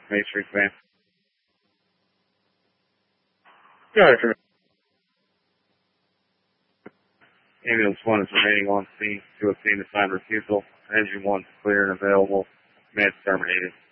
Matrix, man. Sorry for Ambulance 1 is remaining on scene to obtain assigned refusal. Engine 1 is clear and available. Command terminated.